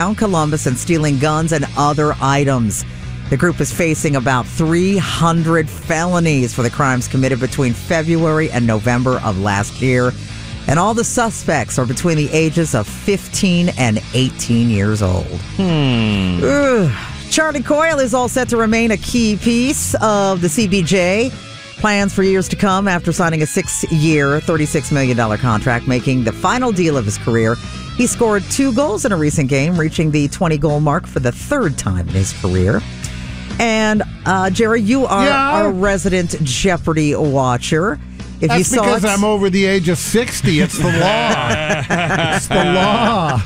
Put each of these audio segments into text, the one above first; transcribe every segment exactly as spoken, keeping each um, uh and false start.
around Columbus and stealing guns and other items. The group is facing about three hundred felonies for the crimes committed between February and November of last year. And all the suspects are between the ages of fifteen and eighteen years old. Hmm. Ugh. Charlie Coyle is all set to remain a key piece of the C B J. Plans for years to come after signing a six-year, thirty-six million dollars contract, making the final deal of his career. He scored two goals in a recent game, reaching the twenty-goal mark for the third time in his career. And, uh, Jerry, you are Yeah. a resident Jeopardy watcher. If That's you saw because it, I'm over the age of sixty. It's the law. It's the law.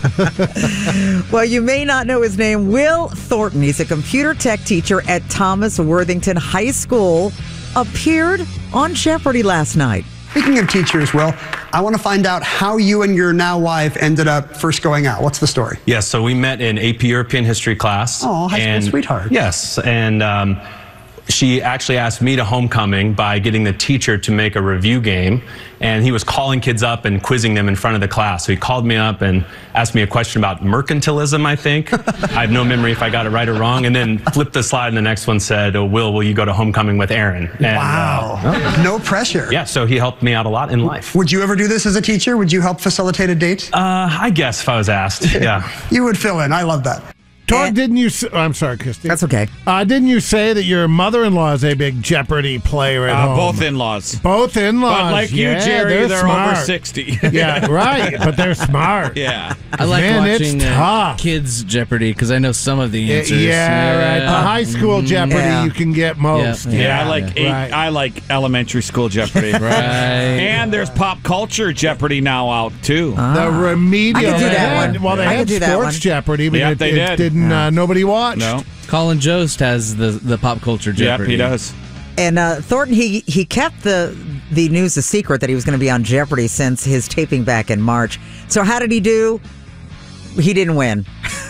Well, you may not know his name. Will Thornton, he's a computer tech teacher at Thomas Worthington High School, appeared on Jeopardy last night. Speaking of teachers, Will, I want to find out how you and your now wife ended up first going out. What's the story? Yes, yeah, so we met in A P European History class. Oh, high school and, sweetheart. Yes, and um, she actually asked me to homecoming by getting the teacher to make a review game, and he was calling kids up and quizzing them in front of the class. So he called me up and asked me a question about mercantilism, I think. I have no memory if I got it right or wrong, and then flipped the slide, and the next one said, oh, Will, will you go to homecoming with Aaron? And, wow. Uh, no pressure. Yeah, so he helped me out a lot in life. Would you ever do this as a teacher? Would you help facilitate a date? Uh, I guess if I was asked, yeah. You would fill in. I love that. Tor, didn't you? Say, oh, I'm sorry, Christy. That's okay. Uh, didn't you say that your mother-in-law is a big Jeopardy player at Uh, home? both in-laws. Both in-laws. But like you, yeah, Jerry, they're, they're smart. over sixty. Yeah, right. But they're smart. Yeah. I like Man, watching it's uh, tough. kids Jeopardy because I know some of the Yeah, answers. yeah, right. The high school Jeopardy Yeah. you can get most. Yeah. Yeah, I like eight, Right. I like elementary school Jeopardy. Right. And there's pop culture Jeopardy now out too. The remedial. I could do they that had- one. Well, they I had could do that sports one. Jeopardy, but Yep, it, they it did. didn't. Uh, nobody watched. No. Colin Jost has the the pop culture Yep, Jeopardy. he does. And uh, Thornton, he he kept the the news a secret that he was going to be on Jeopardy since his taping back in March. So how did he do? He didn't win,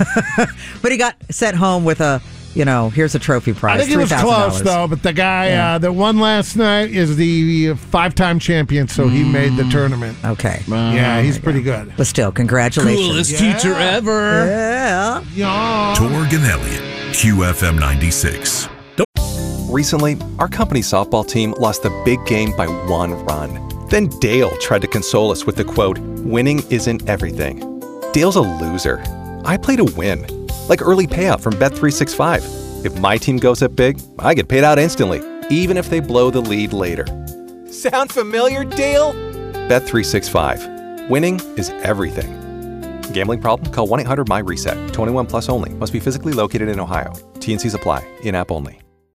but he got sent home with a, you know, here's a trophy prize. I think it was three thousand dollars. close though. But the guy Yeah. uh, that won last night is the five-time champion, so he made the tournament. Okay, Yeah, he's pretty good. but still, congratulations. Coolest Yeah. teacher ever. Yeah. Yeah. Torg and Elliott, Q F M ninety-six. Recently, our company softball team lost the big game by one run. Then Dale tried to console us with the quote, "Winning isn't everything." Dale's a loser. I play to win. Like early payout from Bet three sixty-five. If my team goes up big, I get paid out instantly, even if they blow the lead later. Sound familiar, Dale? Bet three sixty-five. Winning is everything. Gambling problem? Call one eight hundred M Y RESET. twenty-one plus only. Must be physically located in Ohio. T and Cs apply. In-app only.